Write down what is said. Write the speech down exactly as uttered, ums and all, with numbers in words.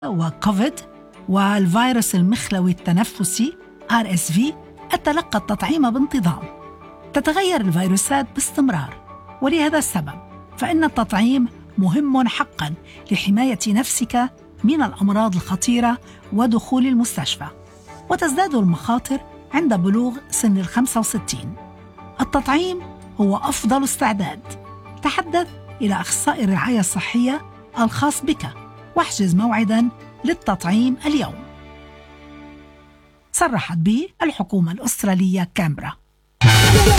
وكوفيد والفيروس المخلوي التنفسي آر إس في أتلقى التطعيم بانتظام. تتغير الفيروسات باستمرار، ولهذا السبب فإن التطعيم مهم حقا لحماية نفسك من الأمراض الخطيرة ودخول المستشفى، وتزداد المخاطر عند بلوغ سن الخمسة وستين. التطعيم هو أفضل استعداد. تحدث إلى أخصائي الرعاية الصحية الخاص بك واحجز موعدا للتطعيم اليوم. صرحت به الحكومة الأسترالية كامبرا.